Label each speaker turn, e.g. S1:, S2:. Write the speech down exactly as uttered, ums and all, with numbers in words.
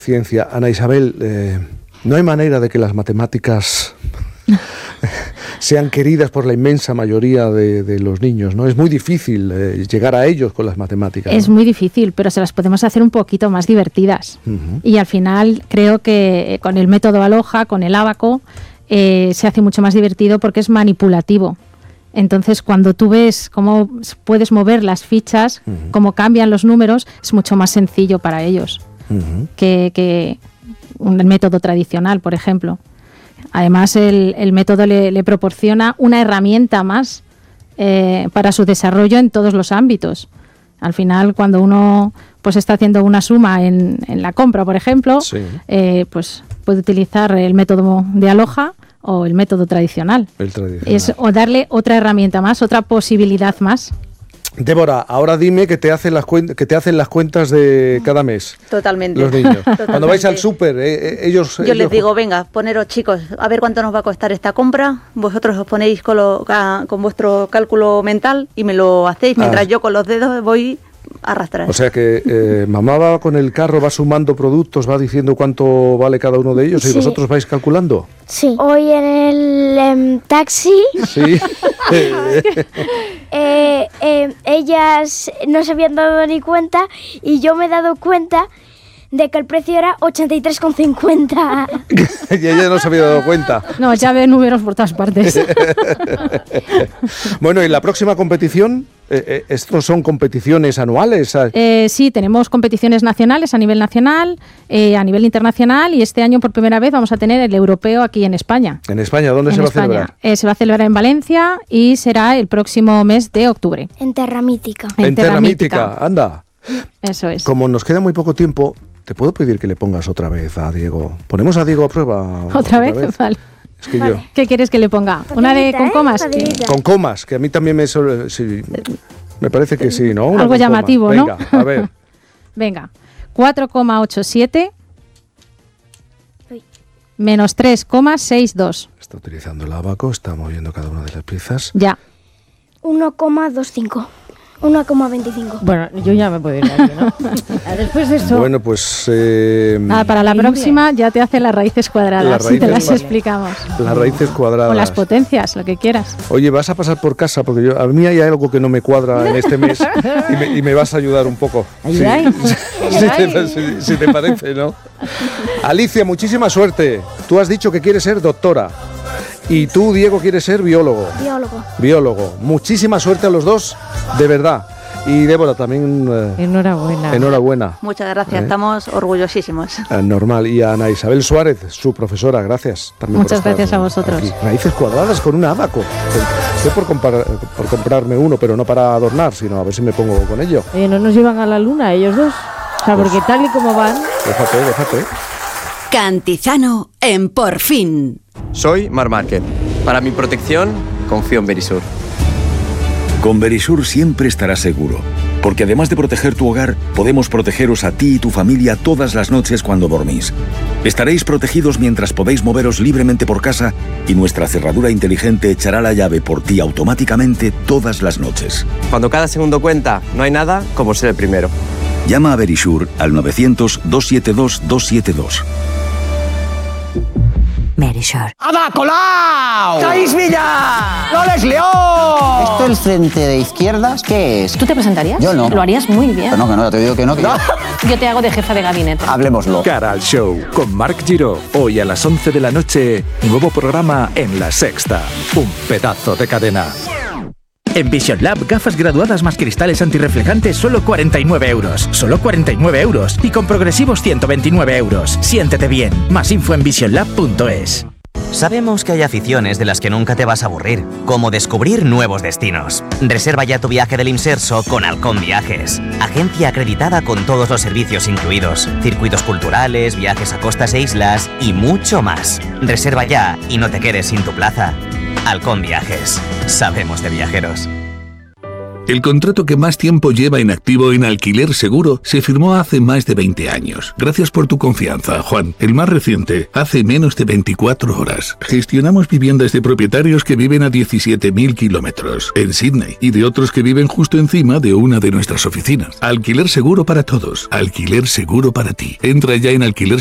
S1: Ciencia. Ana Isabel, eh, no hay manera de que las matemáticas sean queridas por la inmensa mayoría de, de los niños, ¿no? Es muy difícil eh, llegar a ellos con las matemáticas.
S2: Es, ¿no?, muy difícil, pero se las podemos hacer un poquito más divertidas. Uh-huh. Y al final creo que con el método Aloha, con el ábaco, eh, se hace mucho más divertido porque es manipulativo. Entonces, cuando tú ves cómo puedes mover las fichas, uh-huh, cómo cambian los números, es mucho más sencillo para ellos. Uh-huh. que, que un método tradicional, por ejemplo. Además, el, el método le, le proporciona una herramienta más eh, para su desarrollo en todos los ámbitos. Al final, cuando uno pues está haciendo una suma en, en la compra, por ejemplo, sí. eh, pues puede utilizar el método de Aloha o el método tradicional.
S1: El tradicional.
S2: Es o darle otra herramienta más, otra posibilidad más.
S1: Débora, ahora dime que te hacen las cuentas, que te hacen las cuentas de cada mes.
S3: Totalmente.
S1: Los niños.
S3: Totalmente.
S1: Cuando vais al súper, eh, ellos.
S3: Yo
S1: ellos...
S3: les digo, venga, poneros chicos, a ver cuánto nos va a costar esta compra. Vosotros os ponéis con, lo, con vuestro cálculo mental y me lo hacéis mientras ah. yo con los dedos voy a arrastrar.
S1: O sea que eh, mamá va con el carro, va sumando productos, va diciendo cuánto vale cada uno de ellos, sí. Y vosotros vais calculando.
S4: Sí. Hoy en el um, taxi.
S1: Sí.
S4: eh, eh, ellas no se habían dado ni cuenta y yo me he dado cuenta de que el precio era ochenta y tres con cincuenta.
S1: Y ella no se había dado cuenta.
S2: No, ya ve números por todas partes.
S1: Bueno, ¿y la próxima competición? Eh, eh, ¿Estos son competiciones anuales?
S2: Eh, sí, tenemos competiciones nacionales a nivel nacional, eh, a nivel internacional, y este año por primera vez vamos a tener el europeo aquí en España.
S1: ¿En España? ¿Dónde
S2: en
S1: se va
S2: España.
S1: a celebrar?
S2: Eh, se va a celebrar en Valencia y será el próximo mes de octubre.
S4: En Terra Mítica.
S1: En, en Terra Mítica, anda.
S2: Eso es.
S1: Como nos queda muy poco tiempo, ¿te puedo pedir que le pongas otra vez a Diego? ¿Ponemos a Diego a prueba?
S2: ¿Otra, ¿Otra vez? vez? Vale.
S1: Es que
S2: vale.
S1: yo...
S2: ¿Qué quieres que le ponga? ¿Una de con comas?
S4: ¿Eh?
S2: Que...
S1: Con comas, que a mí también me... Sí, me parece que sí, ¿no? Una
S2: Algo llamativo,
S1: comas.
S2: ¿no?
S1: Venga, a ver.
S2: Venga, cuatro coma ochenta y siete menos tres coma sesenta y dos.
S1: Está utilizando el ábaco, está moviendo cada una de las piezas.
S2: Ya.
S4: uno coma veinticinco. uno coma veinticinco.
S5: Bueno, yo ya me puedo ir aquí, ¿no? Después de eso...
S1: Bueno, pues... Eh,
S2: Nada, para la próxima ya te hace las raíces cuadradas, las raíces, y te las vale. explicamos.
S1: Las raíces cuadradas.
S2: O las potencias, lo que quieras.
S1: Oye, vas a pasar por casa, porque yo, a mí hay algo que no me cuadra en este mes y, me, y me vas a ayudar un poco.
S5: Sí.
S1: Si, te, si, si te parece, ¿no? Alicia, muchísima suerte. Tú has dicho que quieres ser doctora. Y tú, Diego, quieres ser biólogo.
S4: Biólogo.
S1: Biólogo. Muchísima suerte a los dos, de verdad. Y Débora, también... Eh,
S5: enhorabuena.
S1: Enhorabuena.
S3: Muchas gracias, ¿Eh? Estamos orgullosísimos.
S1: Eh, normal. Y a Ana Isabel Suárez, su profesora, gracias. También
S2: Muchas
S1: por
S2: gracias a vosotros.
S1: Aquí. Raíces cuadradas con un ábaco. Estoy por, comprar, por comprarme uno, pero no para adornar, sino a ver si me pongo con ello.
S5: Eh, ¿No nos llevan a la luna ellos dos? O sea, pues, porque tal y como van...
S1: Déjate, déjate.
S6: Cantizano en Por Fin.
S7: Soy Mar Márquez. Para mi protección, confío en Verisur.
S8: Con Verisur siempre estarás seguro, porque además de proteger tu hogar, podemos protegeros a ti y tu familia todas las noches cuando dormís. Estaréis protegidos mientras podéis moveros libremente por casa y nuestra cerradura inteligente echará la llave por ti automáticamente todas las noches.
S7: Cuando cada segundo cuenta, no hay nada como ser el primero.
S8: Llama a Verisur al novecientos, doscientos setenta y dos, doscientos setenta y dos.
S6: Verisur.
S9: ¡Ada Colau! ¡Caís Villa! ¡Goles León!
S10: ¿Esto el frente de izquierdas qué es?
S11: ¿Tú te presentarías?
S10: Yo no.
S11: Lo harías muy bien.
S10: Pero no, que no, te digo que no. Que
S11: ¿No? Yo... yo te hago de jefa de gabinete.
S10: Hablemoslo.
S12: Cara al show con Marc Giró. Hoy a las once de la noche, nuevo programa en La Sexta. Un pedazo de cadena.
S13: En Vision Lab, gafas graduadas más cristales antirreflejantes, solo cuarenta y nueve euros. Solo cuarenta y nueve euros. Y con progresivos ciento veintinueve euros. Siéntete bien. Más info en vision lab punto es.
S14: Sabemos que hay aficiones de las que nunca te vas a aburrir, como descubrir nuevos destinos. Reserva ya tu viaje del Imserso con Halcón Viajes. Agencia acreditada con todos los servicios incluidos. Circuitos culturales, viajes a costas e islas y mucho más. Reserva ya y no te quedes sin tu plaza. Halcón Viajes. Sabemos de viajeros.
S15: El contrato que más tiempo lleva en activo en Alquiler Seguro se firmó hace más de veinte años. Gracias por tu confianza, Juan. El más reciente, hace menos de veinticuatro horas. Gestionamos viviendas de propietarios que viven a diecisiete mil kilómetros en Sydney y de otros que viven justo encima de una de nuestras oficinas. Alquiler Seguro para todos. Alquiler Seguro para ti. Entra ya en alquiler